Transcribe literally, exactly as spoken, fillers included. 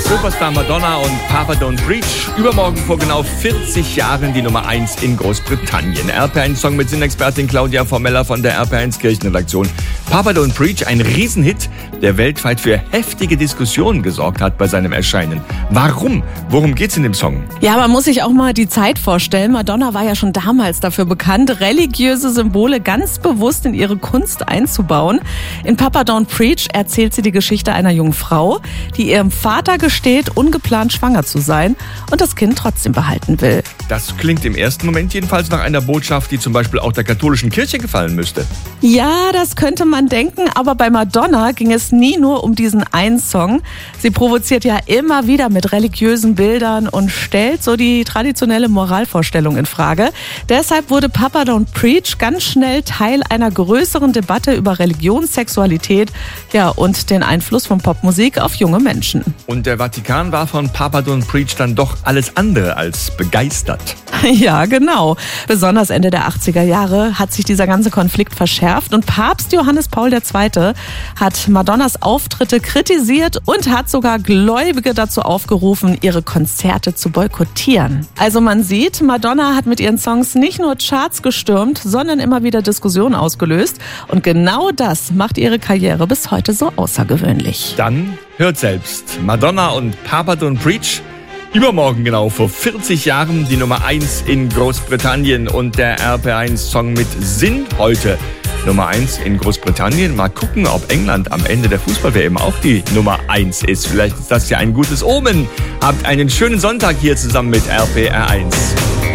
Superstar Madonna und Papa Don't Preach. Übermorgen vor genau vierzig Jahren die Nummer eins in Großbritannien. R P eins Song mit Sinnexpertin Claudia Formella von der R P eins Kirchenredaktion. Papa Don't Preach, ein Riesenhit, der weltweit für heftige Diskussionen gesorgt hat bei seinem Erscheinen. Warum? Worum geht's in dem Song? Ja, man muss sich auch mal die Zeit vorstellen. Madonna war ja schon damals dafür bekannt, religiöse Symbole ganz bewusst in ihre Kunst einzubauen. In Papa Don't Preach erzählt sie die Geschichte einer jungen Frau, die ihrem Vater gesteht, ungeplant schwanger zu sein und das Kind trotzdem behalten will. Das klingt im ersten Moment jedenfalls nach einer Botschaft, die zum Beispiel auch der katholischen Kirche gefallen müsste. Ja, das könnte man denken, aber bei Madonna ging es nie nur um diesen einen Song. Sie provoziert ja immer wieder mit religiösen Bildern und stellt so die traditionelle Moralvorstellung in Frage. Deshalb wurde Papa Don't Preach ganz schnell Teil einer größeren Debatte über Religion, Sexualität, ja, und den Einfluss von Popmusik auf junge Menschen. Und der Vatikan war von Papa Don't Preach dann doch alles andere als begeistert. Ja, genau. Besonders Ende der achtziger Jahre hat sich dieser ganze Konflikt verschärft und Papst Johannes Paul der Zweite hat Madonnas Auftritte kritisiert und hat sogar Gläubige dazu aufgerufen, ihre Konzerte zu boykottieren. Also man sieht, Madonna hat mit ihren Songs nicht nur Charts gestürmt, sondern immer wieder Diskussionen ausgelöst. Und genau das macht ihre Karriere bis heute so außergewöhnlich. Dann hört selbst. Madonna und Papa Don't Preach. Übermorgen genau vor vierzig Jahren die Nummer eins in Großbritannien und der R P eins Song mit Sinn heute. Nummer eins in Großbritannien. Mal gucken, ob England am Ende der Fußball-W M auch die Nummer eins ist. Vielleicht ist das ja ein gutes Omen. Habt einen schönen Sonntag hier zusammen mit R P R eins.